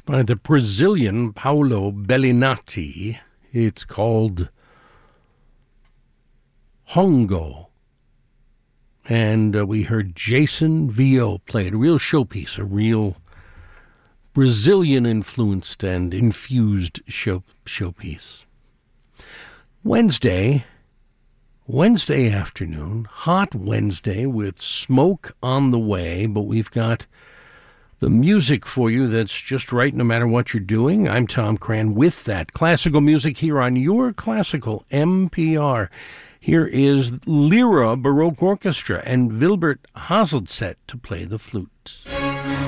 by the Brazilian Paolo Bellinati. It's called Hongo. And we heard Jason Vio play it, a real showpiece, a real Brazilian-influenced and infused showpiece. Wednesday afternoon, hot Wednesday with smoke on the way, but we've got the music for you that's just right no matter what you're doing. I'm Tom Cran with that classical music here on your classical NPR. Here is Lyra Baroque Orchestra and Wilbert Hazeltset to play the flute.